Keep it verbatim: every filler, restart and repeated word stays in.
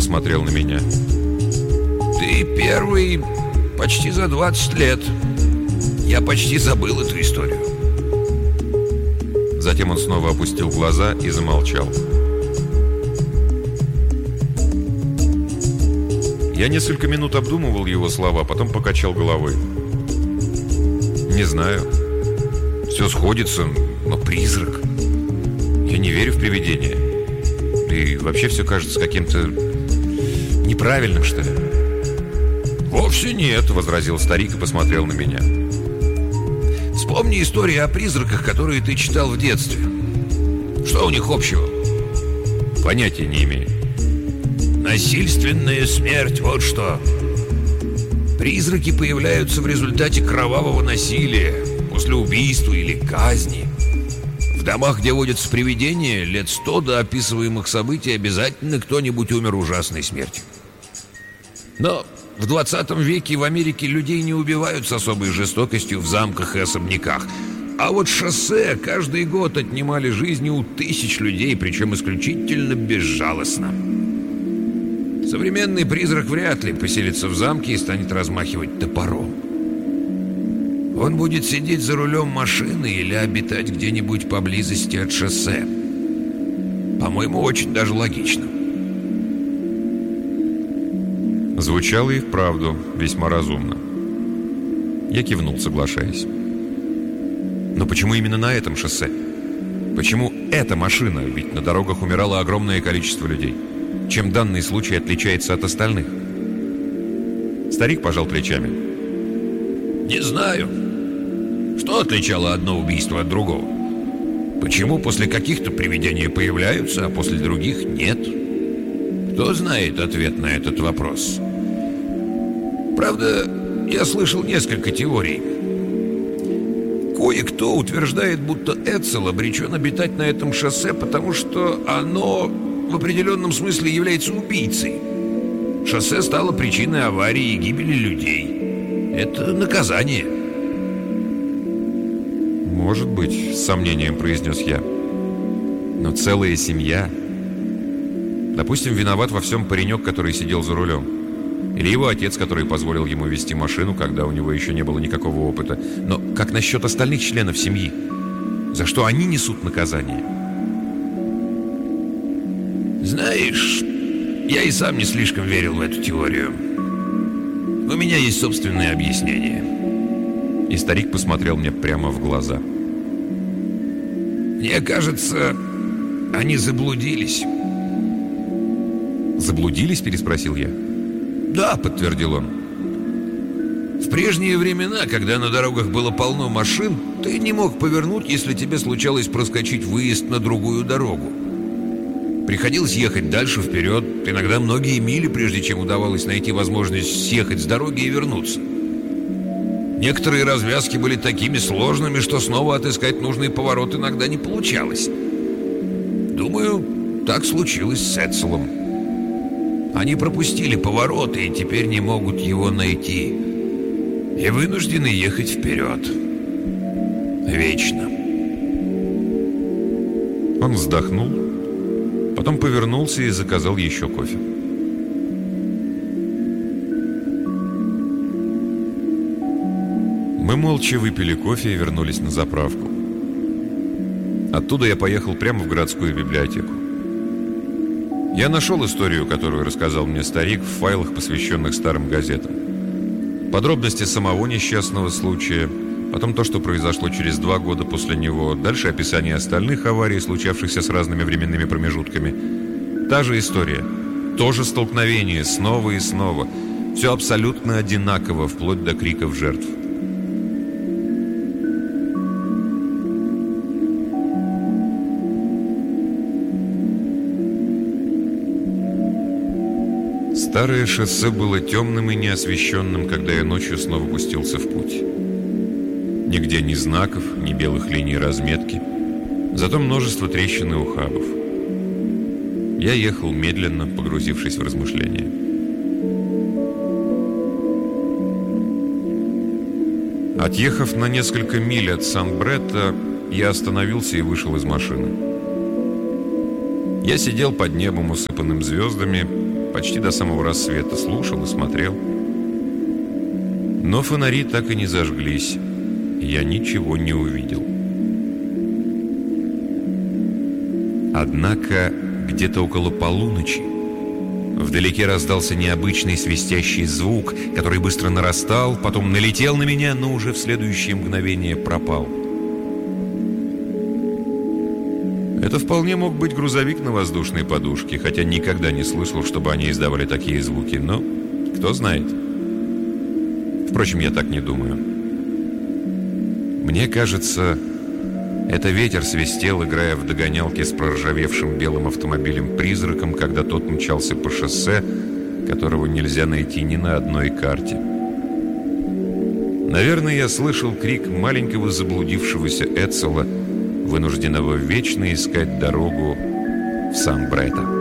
посмотрел на меня. «Ты первый почти за двадцать лет. Я почти забыл эту историю». Затем он снова опустил глаза и замолчал. Я несколько минут обдумывал его слова, потом покачал головой. «Не знаю. Все сходится, но призрак. Я не верю в привидения. И вообще все кажется каким-то неправильным, что ли». «Вовсе нет», — возразил старик и посмотрел на меня. «Вспомни истории о призраках, которые ты читал в детстве. Что у них общего?» «Понятия не имею». «Насильственная смерть, вот что. Призраки появляются в результате кровавого насилия, после убийства или казни. В домах, где водятся привидения, лет сто до описываемых событий обязательно кто-нибудь умер ужасной смертью. Но в двадцатом веке в Америке людей не убивают с особой жестокостью в замках и особняках. А вот шоссе каждый год отнимали жизни у тысяч людей, причем исключительно безжалостно. Современный призрак вряд ли поселится в замке и станет размахивать топором. Он будет сидеть за рулем машины или обитать где-нибудь поблизости от шоссе. По-моему, очень даже логично». Звучало и вправду весьма разумно. Я кивнул, соглашаясь. Но почему именно на этом шоссе? Почему эта машина? Ведь на дорогах умирало огромное количество людей. Чем данный случай отличается от остальных? Старик пожал плечами. «Не знаю. Что отличало одно убийство от другого? Почему после каких-то привидения появляются, а после других нет? Кто знает ответ на этот вопрос? Правда, я слышал несколько теорий. Кое-кто утверждает, будто Эцел обречен обитать на этом шоссе, потому что оно в определенном смысле является убийцей. Шоссе стало причиной аварии и гибели людей. Это наказание». «Может быть», — с сомнением произнес я. «Но целая семья. Допустим, виноват во всем паренек, который сидел за рулем. Или его отец, который позволил ему вести машину, когда у него еще не было никакого опыта. Но как насчет остальных членов семьи? За что они несут наказание?» «Знаешь, я и сам не слишком верил в эту теорию. У меня есть собственное объяснение». И старик посмотрел мне прямо в глаза. «Мне кажется, они заблудились». «Заблудились?» — переспросил я. «Да», — подтвердил он. «В прежние времена, когда на дорогах было полно машин, ты не мог повернуть, если тебе случалось проскочить выезд на другую дорогу. Приходилось ехать дальше, вперед, иногда многие мили, прежде чем удавалось найти возможность съехать с дороги и вернуться. Некоторые развязки были такими сложными, что снова отыскать нужный поворот иногда не получалось. Думаю, так случилось с Эцелом. Они пропустили поворот и теперь не могут его найти. И вынуждены ехать вперед. Вечно». Он вздохнул, потом повернулся и заказал еще кофе. Мы молча выпили кофе и вернулись на заправку. Оттуда я поехал прямо в городскую библиотеку. Я нашел историю, которую рассказал мне старик, в файлах, посвященных старым газетам. Подробности самого несчастного случая, потом то, что произошло через два года после него, дальше описание остальных аварий, случавшихся с разными временными промежутками. Та же история, то же столкновение, снова и снова. Все абсолютно одинаково, вплоть до криков жертв. Старое шоссе было темным и неосвещенным, когда я ночью снова пустился в путь. Нигде ни знаков, ни белых линий разметки, зато множество трещин и ухабов. Я ехал медленно, погрузившись в размышления. Отъехав на несколько миль от Сан-Бретта, я остановился и вышел из машины. Я сидел под небом, усыпанным звездами, почти до самого рассвета, слушал и смотрел. Но фонари так и не зажглись, и я ничего не увидел. Однако где-то около полуночи вдалеке раздался необычный свистящий звук, который быстро нарастал, потом налетел на меня, но уже в следующее мгновение пропал. Это вполне мог быть грузовик на воздушной подушке, хотя никогда не слышал, чтобы они издавали такие звуки, но кто знает. Впрочем, я так не думаю. Мне кажется, это ветер свистел, играя в догонялки с проржавевшим белым автомобилем-призраком, когда тот мчался по шоссе, которого нельзя найти ни на одной карте. Наверное, я слышал крик маленького заблудившегося Эцела, вынужденного вечно искать дорогу в Сан-Брайта.